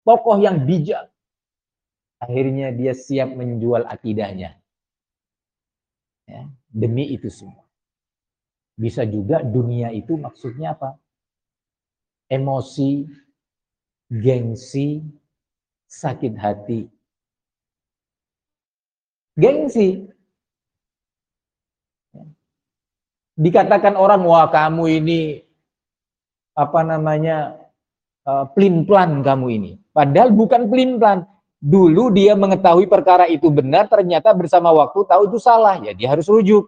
tokoh yang bijak. Akhirnya dia siap menjual akidahnya. Ya, demi itu semua. Bisa juga dunia itu maksudnya apa? Emosi, gengsi, sakit hati. Gengsi. Dikatakan orang, wah kamu ini apa namanya pelin-pelan kamu ini. Padahal bukan pelin-pelan. Dulu dia mengetahui perkara itu benar, ternyata bersama waktu tahu itu salah. Ya dia harus rujuk.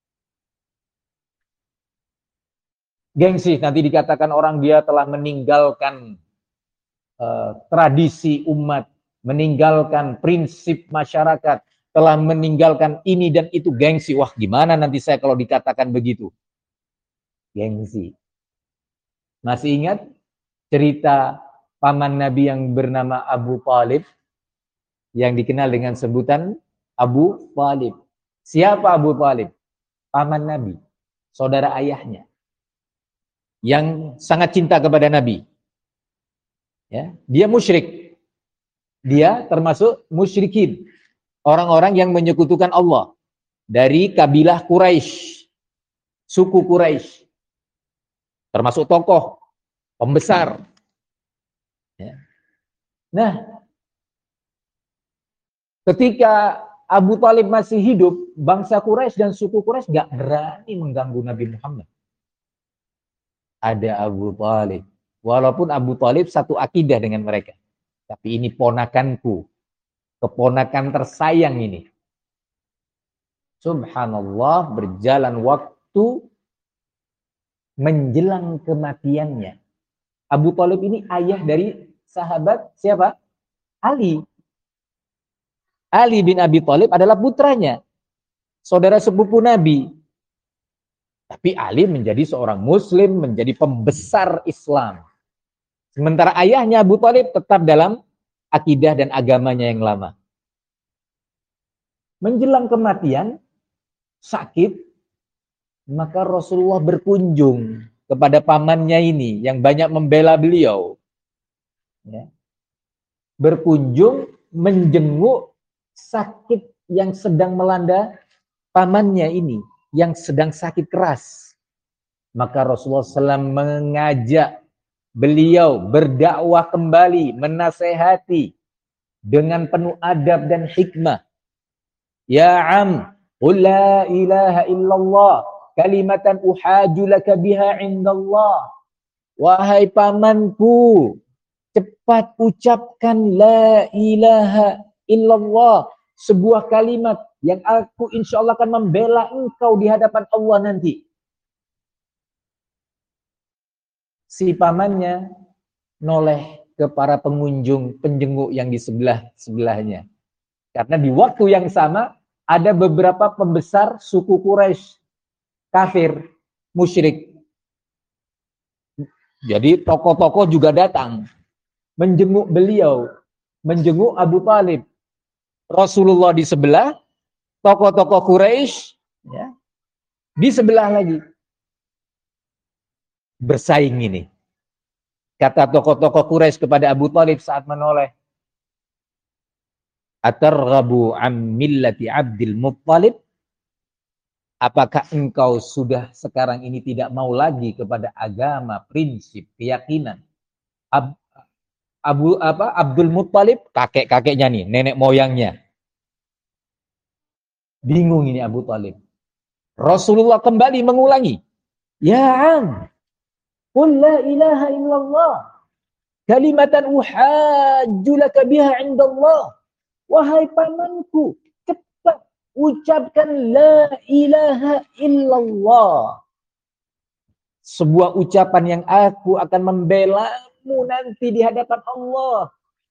Gengsi, nanti dikatakan orang dia telah meninggalkan tradisi umat, meninggalkan prinsip masyarakat, telah meninggalkan ini dan itu, gengsi. Wah gimana nanti saya kalau dikatakan begitu? Gengsi. Masih ingat cerita paman Nabi yang bernama Abu Talib, yang dikenal dengan sebutan Abu Talib. Siapa Abu Talib? Paman Nabi, saudara ayahnya, yang sangat cinta kepada Nabi. Ya, dia musyrik. Dia termasuk musyrikin, orang-orang yang menyekutukan Allah dari kabilah Quraisy, suku Quraisy, termasuk tokoh pembesar. Ya. Nah, ketika Abu Talib masih hidup, bangsa Quraisy dan suku Quraisy gak berani mengganggu Nabi Muhammad. Ada Abu Talib. Walaupun Abu Talib satu akidah dengan mereka. Tapi ini ponakanku. Keponakan tersayang ini. Subhanallah, berjalan waktu menjelang kematiannya. Abu Talib ini ayah dari sahabat siapa? Ali. Ali bin Abi Thalib adalah putranya, saudara sepupu Nabi. Tapi Ali menjadi seorang muslim, menjadi pembesar Islam. Sementara ayahnya Abu Thalib tetap dalam akidah dan agamanya yang lama. Menjelang kematian, sakit, maka Rasulullah berkunjung kepada pamannya ini yang banyak membela beliau. Ya. Berkunjung, menjenguk sakit yang sedang melanda pamannya ini, yang sedang sakit keras. Maka Rasulullah SAW mengajak beliau berdakwah kembali, menasehati dengan penuh adab dan hikmah. Ya am, qul la ilaha illallah, kalimatan uhaju laka biha indallah. Wahai pamanku, cepat ucapkan la ilaha illallah, sebuah kalimat yang aku insya Allah akan membela engkau di hadapan Allah nanti. Si pamannya noleh ke para pengunjung, penjenguk yang di sebelahnya. Karena di waktu yang sama ada beberapa pembesar suku Quraisy kafir, musyrik. Jadi tokoh-tokoh juga datang menjenguk beliau, menjenguk Abu Talib. Rasulullah di sebelah, tokoh-tokoh Quraisy ya, di sebelah lagi. Bersaing ini. Kata tokoh-tokoh Quraisy kepada Abu Talib saat menoleh, atarghabu am millati Abdul Muttalib? Apakah engkau sudah sekarang ini tidak mau lagi kepada agama, prinsip, keyakinan Abdul Muttalib, kakek-kakeknya nih, nenek moyangnya. Bingung ini Abu Talib. Rasulullah kembali mengulangi, ya am, qul la ilaha illallah, kalimatan uhajju laka biha indallah. Wahai pamanku, cepat ucapkan la ilaha illallah. Sebuah ucapan yang aku akan membelamu nanti di hadapan Allah.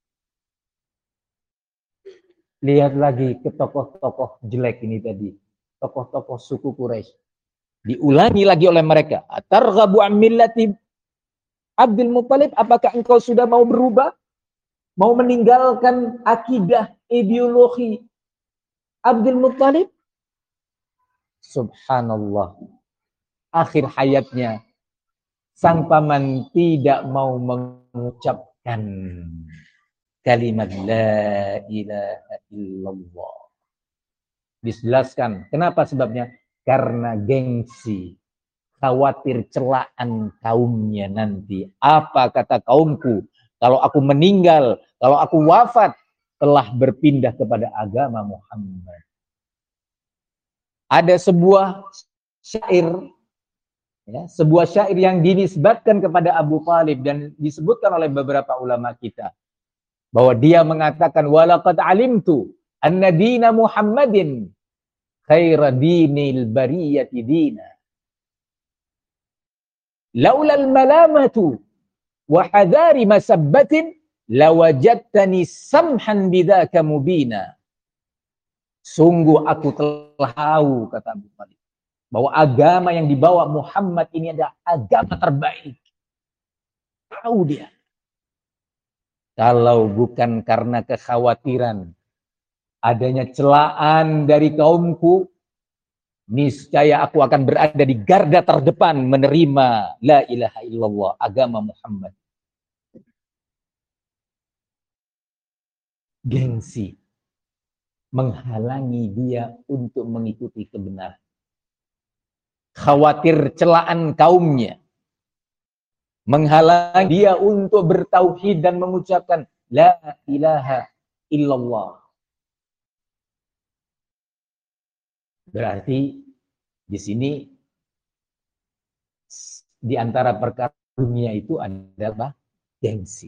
Lihat lagi ke tokoh-tokoh jelek ini tadi. Tokoh-tokoh suku Quraisy. Diulangi lagi oleh mereka. Atarghabu an millati Abdul Muttalib, apakah engkau sudah mau berubah? Mau meninggalkan akidah, ideologi Abdul Muttalib? Subhanallah. Akhir hayatnya, sang paman tidak mau mengucapkan kalimat la ilaha illallah. Dijelaskan. Kenapa sebabnya? Karena gengsi. Khawatir celaan kaumnya nanti. Apa kata kaumku? Kalau aku meninggal, kalau aku wafat, telah berpindah kepada agama Muhammad. Ada sebuah syair, ya, sebuah syair yang dinisbatkan kepada Abu Thalib dan disebutkan oleh beberapa ulama kita. Bahwa dia mengatakan, walaqad alimtu anna dina Muhammadin khaira dinil bariyati dina. Laulal malamatu wa hadari masabbatin lawajadtani samhan bidzaka mubina. Sungguh aku telah tahu, kata Abu Thalib, bahwa agama yang dibawa Muhammad ini adalah agama terbaik. Tahu dia. Kalau bukan karena kekhawatiran adanya celaan dari kaumku, niscaya aku akan berada di garda terdepan menerima la ilaha illallah, agama Muhammad. Gengsi menghalangi dia untuk mengikuti kebenaran. Khawatir celaan kaumnya menghalangi dia untuk bertauhid dan mengucapkan la ilaha illallah. Berarti di sini di antara perkara dunia itu adalah gengsi.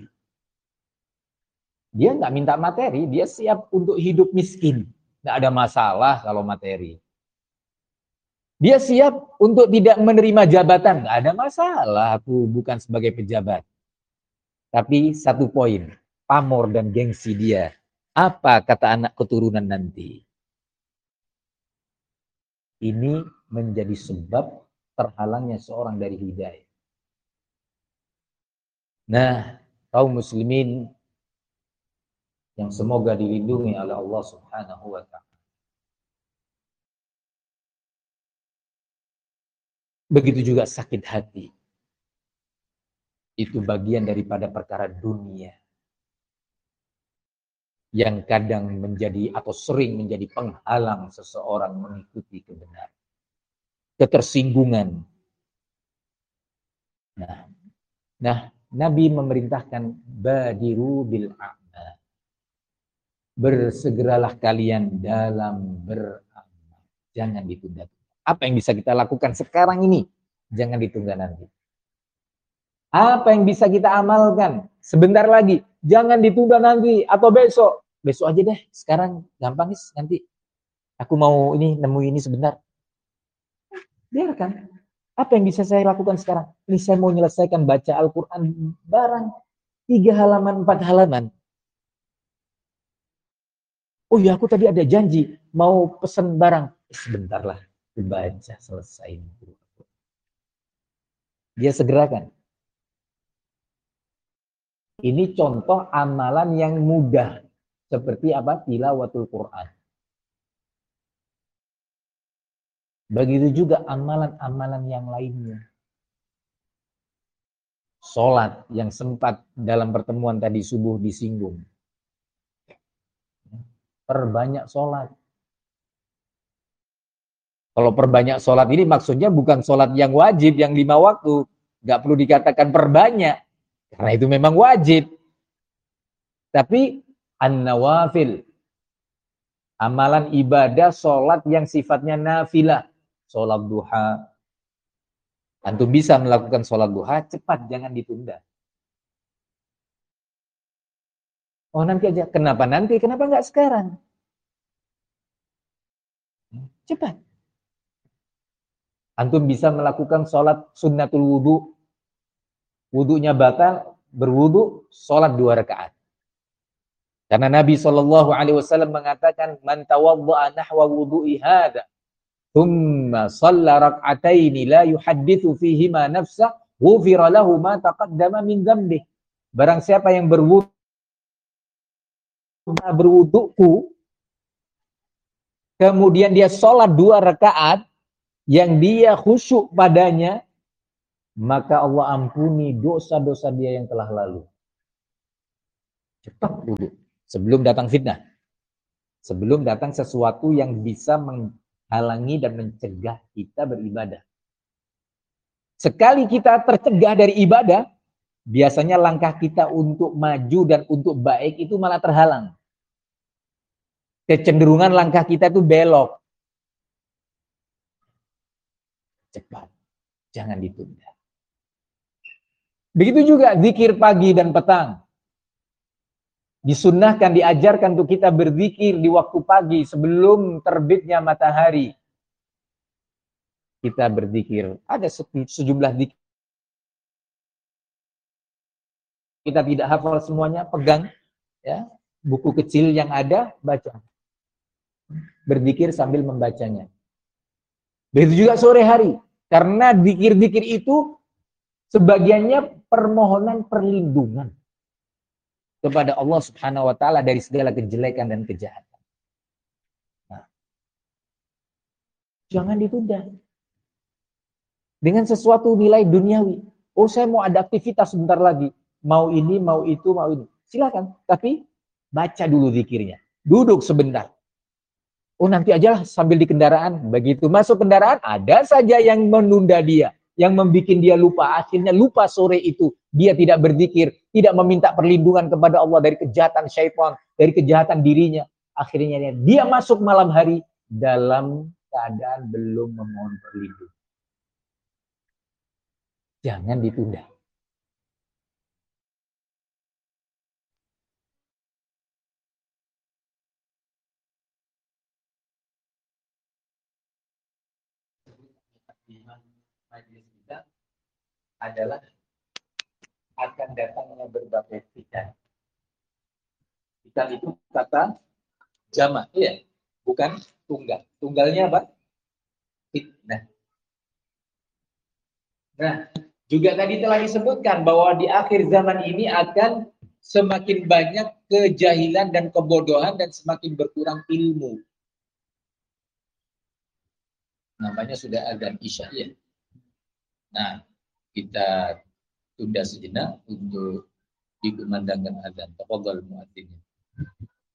Dia nggak minta materi, dia siap untuk hidup miskin. Nggak ada masalah kalau materi. Dia siap untuk tidak menerima jabatan. Nggak ada masalah, aku bukan sebagai pejabat. Tapi satu poin, pamor dan gengsi dia. Apa kata anak keturunan nanti? Ini menjadi sebab terhalangnya seorang dari hidayah. Nah, kaum muslimin yang semoga dilindungi oleh Allah Subhanahu wa ta'ala. Begitu juga sakit hati. Itu bagian daripada perkara dunia yang kadang menjadi atau sering menjadi penghalang seseorang mengikuti kebenaran. Ketersinggungan. Nah, Nabi memerintahkan badiru bil a'mal. Bersegeralah kalian dalam beramal. Jangan ditunda. Apa yang bisa kita lakukan sekarang ini? Jangan ditunda nanti. Apa yang bisa kita amalkan sebentar lagi? Jangan ditunda nanti atau besok. Besok aja deh. Sekarang gampang nih nanti. Aku mau nemu ini sebentar. Biarkan. Apa yang bisa saya lakukan sekarang? Ini saya mau menyelesaikan baca Al-Quran barang 3 halaman, 4 halaman. Oh ya, aku tadi ada janji mau pesan barang. Sebentar lah, dibaca selesai. Dia segerakan. Ini contoh amalan yang mudah. Seperti apa? Tilawatul Quran. Begitu juga amalan-amalan yang lainnya. Sholat yang sempat dalam pertemuan tadi subuh disinggung. Perbanyak sholat. Kalau perbanyak sholat ini maksudnya bukan sholat yang wajib, yang 5 waktu. Nggak perlu dikatakan perbanyak. Karena itu memang wajib. Tapi an-nawafil. Amalan ibadah sholat yang sifatnya nafilah. Sholat duha. Antum bisa melakukan sholat duha, cepat, jangan ditunda. Oh nanti aja. Kenapa nanti? Kenapa nggak sekarang? Cepat. Antum bisa melakukan sholat sunnatul wudu. Wudunya batal, berwudu, sholat 2 rakaat. Karena Nabi SAW mengatakan, man tawadda'a nahwa wudu'i hadha, thumma shalla rak'ataini la yuhaddithu fihima nafsah, ghufira lahu ma taqaddama min dzambih. Barang siapa yang berwuduku, kemudian dia sholat 2 rakaat, yang dia khusyuk padanya, maka Allah ampuni dosa-dosa dia yang telah lalu. Cepat wudhu. Sebelum datang fitnah. Sebelum datang sesuatu yang bisa menghalangi dan mencegah kita beribadah. Sekali kita tercegah dari ibadah, biasanya langkah kita untuk maju dan untuk baik itu malah terhalang. Kecenderungan langkah kita itu belok. Cepat. Jangan ditunda. Begitu juga zikir pagi dan petang. Disunnahkan, diajarkan untuk kita berzikir di waktu pagi sebelum terbitnya matahari. Kita berzikir. Ada sejumlah zikir. Kita tidak hafal semuanya, pegang ya buku kecil yang ada, baca. Berzikir sambil membacanya. Begitu juga sore hari. Karena zikir-zikir itu sebagiannya permohonan perlindungan kepada Allah Subhanahu wa taala dari segala kejelekan dan kejahatan. Nah, jangan ditunda. Dengan sesuatu nilai duniawi. Oh, saya mau ada aktivitas sebentar lagi. Mau ini, mau itu, mau ini. Silakan, tapi baca dulu zikirnya. Duduk sebentar. Oh, nanti aja sambil di kendaraan. Begitu masuk kendaraan, ada saja yang menunda dia, yang membuat dia lupa. Akhirnya lupa sore itu. Dia tidak berzikir, tidak meminta perlindungan kepada Allah dari kejahatan syaitan, dari kejahatan dirinya. Akhirnya dia masuk malam hari dalam keadaan belum memohon perlindungan. Jangan ditunda. Majelis kita adalah akan datangnya berbagai fitan. Fitan itu kata jamak, ya, bukan tunggal. Tunggalnya apa? Fitnah. Nah, juga tadi telah disebutkan bahwa di akhir zaman ini akan semakin banyak kejahilan dan kebodohan dan semakin berkurang ilmu. Namanya sudah adzan Isya, ya. Nah, kita tunda sejenak untuk dikumandangkan adzan. Tafadhal muadzin.